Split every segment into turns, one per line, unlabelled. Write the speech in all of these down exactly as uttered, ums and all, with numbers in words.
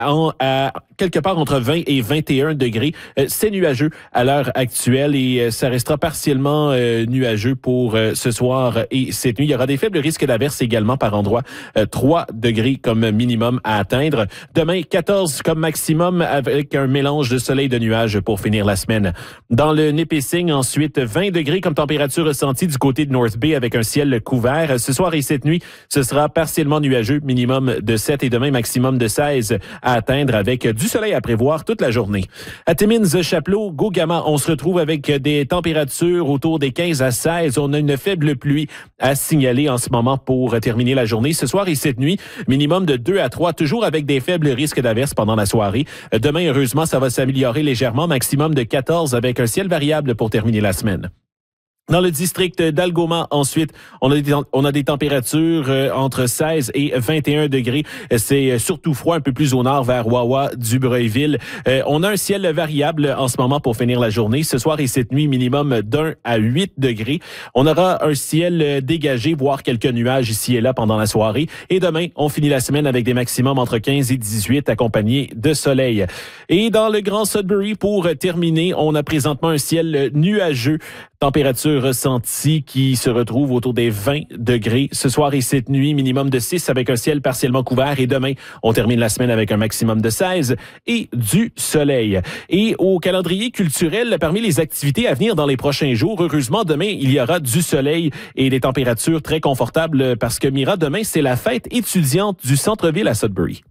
en, à quelque part entre vingt et vingt et un degrés. Euh, c'est nuageux à l'heure actuelle et euh, ça restera partiellement euh, nuageux pour euh, ce soir et cette nuit. Il y aura des faibles risques d'averses également par endroits. Euh, trois degrés comme minimum à atteindre. Demain, quatorze comme maximum avec un mélange de soleil et de nuages pour finir la semaine. Dans le Nipissing, ensuite, vingt degrés comme température ressentie du côté de North Bay avec un ciel couvert. Ce soir et cette nuit, ce sera partiellement nuageux, minimum de sept et demain maximum de seize à atteindre avec du soleil à prévoir toute la journée. À Timmins, Chapleau, Gogama, on se retrouve avec des températures autour des quinze à seize. On a une faible pluie à signaler en ce moment pour terminer la journée. Ce soir et cette nuit, minimum de deux à trois, toujours avec des faibles risques d'averses pendant la soirée. Demain, heureusement, ça va s'améliorer légèrement, maximum de quatorze avec un ciel variable pour terminer la semaine. Dans le district d'Algoma, ensuite, on a des, on a des températures euh, entre seize et vingt et un degrés. C'est surtout froid un peu plus au nord vers Wawa, Dubreuilville. Euh, on a un ciel variable en ce moment pour finir la journée. Ce soir et cette nuit, minimum d'un à huit degrés. On aura un ciel dégagé, voire quelques nuages ici et là pendant la soirée. Et demain, on finit la semaine avec des maximums entre quinze et dix-huit accompagnés de soleil. Et dans le Grand Sudbury, pour terminer, on a présentement un ciel nuageux. Température ressentie qui se retrouve autour des vingt degrés. Ce soir et cette nuit, minimum de six avec un ciel partiellement couvert. Et demain, on termine la semaine avec un maximum de seize et du soleil. Et au calendrier culturel, parmi les activités à venir dans les prochains jours, heureusement, demain, il y aura du soleil et des températures très confortables parce que, Mira, demain, c'est la fête étudiante du centre-ville à Sudbury.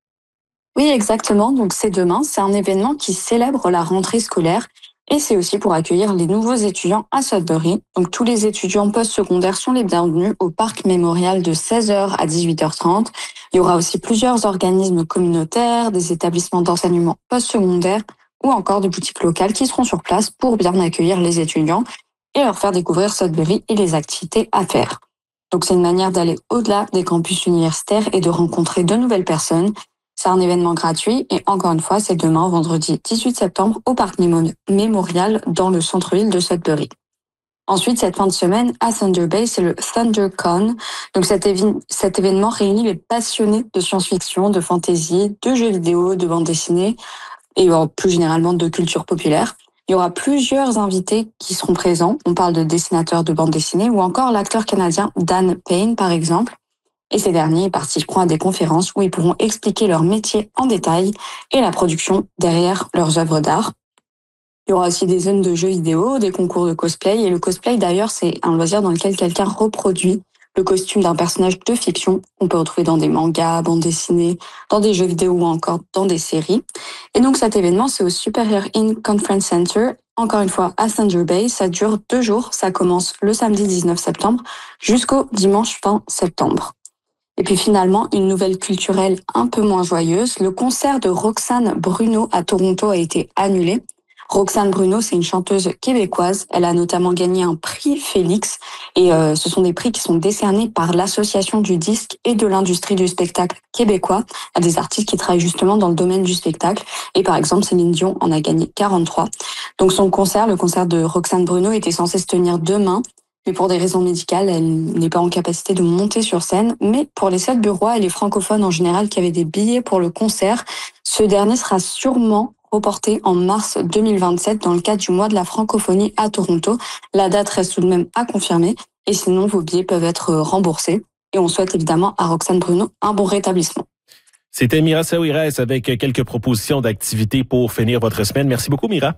Oui, exactement. Donc, c'est demain. C'est un événement qui célèbre la rentrée scolaire. Et c'est aussi pour accueillir les nouveaux étudiants à Sudbury. Donc tous les étudiants postsecondaires sont les bienvenus au parc mémorial de seize heures à dix-huit heures trente. Il y aura aussi plusieurs organismes communautaires, des établissements d'enseignement postsecondaire ou encore des boutiques locales qui seront sur place pour bien accueillir les étudiants et leur faire découvrir Sudbury et les activités à faire. Donc c'est une manière d'aller au-delà des campus universitaires et de rencontrer de nouvelles personnes. C'est un événement gratuit et encore une fois, c'est demain, vendredi dix-huit septembre, au Parc Mémorial dans le centre-ville de Sudbury. Ensuite, cette fin de semaine, à Thunder Bay, c'est le ThunderCon. Donc cet, évi- cet événement réunit les passionnés de science-fiction, de fantasy, de jeux vidéo, de bande dessinée et plus généralement de culture populaire. Il y aura plusieurs invités qui seront présents. On parle de dessinateurs de bande dessinée ou encore l'acteur canadien Dan Payne, par exemple. Et ces derniers participeront à des conférences où ils pourront expliquer leur métier en détail et la production derrière leurs œuvres d'art. Il y aura aussi des zones de jeux vidéo, des concours de cosplay. Et le cosplay, d'ailleurs, c'est un loisir dans lequel quelqu'un reproduit le costume d'un personnage de fiction qu'on peut retrouver dans des mangas, bandes dessinées, dans des jeux vidéo ou encore dans des séries. Et donc cet événement, c'est au Superior Inn Conference Center. Encore une fois, à Thunder Bay, ça dure deux jours. Ça commence le samedi dix-neuf septembre jusqu'au dimanche vingt septembre. Et puis finalement, une nouvelle culturelle un peu moins joyeuse. Le concert de Roxane Bruno à Toronto a été annulé. Roxane Bruno, c'est une chanteuse québécoise. Elle a notamment gagné un prix Félix. Et euh, ce sont des prix qui sont décernés par l'Association du disque et de l'industrie du spectacle québécois à des artistes qui travaillent justement dans le domaine du spectacle. Et par exemple, Céline Dion en a gagné quarante-trois. Donc son concert, le concert de Roxane Bruno, était censé se tenir demain. Mais pour des raisons médicales, elle n'est pas en capacité de monter sur scène. Mais pour les Sudburois et les francophones en général qui avaient des billets pour le concert, ce dernier sera sûrement reporté en mars deux mille vingt-sept dans le cadre du mois de la francophonie à Toronto. La date reste tout de même à confirmer. Et sinon, vos billets peuvent être remboursés. Et on souhaite évidemment à Roxane Bruno un bon rétablissement.
C'était Mira Saouirès avec quelques propositions d'activités pour finir votre semaine. Merci beaucoup, Mira.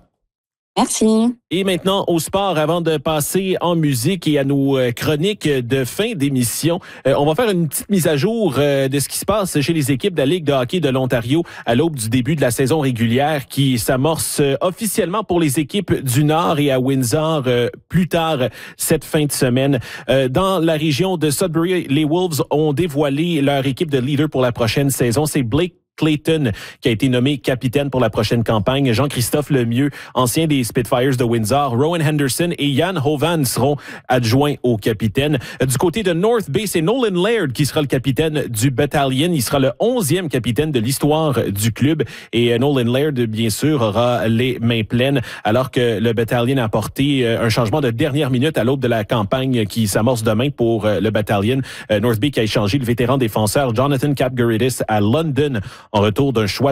Merci.
Et maintenant, au sport, avant de passer en musique et à nos chroniques de fin d'émission, euh, on va faire une petite mise à jour euh, de ce qui se passe chez les équipes de la Ligue de hockey de l'Ontario à l'aube du début de la saison régulière qui s'amorce euh, officiellement pour les équipes du Nord et à Windsor euh, plus tard cette fin de semaine. Euh, dans la région de Sudbury, les Wolves ont dévoilé leur équipe de leader pour la prochaine saison. C'est Blake Clayton, qui a été nommé capitaine pour la prochaine campagne. Jean-Christophe Lemieux, ancien des Spitfires de Windsor. Rowan Henderson et Jan Hovan seront adjoints au capitaine. Du côté de North Bay, c'est Nolan Laird qui sera le capitaine du Battalion. Il sera le onzième capitaine de l'histoire du club. Et Nolan Laird, bien sûr, aura les mains pleines, alors que le Battalion a apporté un changement de dernière minute à l'aube de la campagne qui s'amorce demain pour le Battalion. North Bay qui a échangé le vétéran défenseur Jonathan Capgaridis à London en retour d'un choix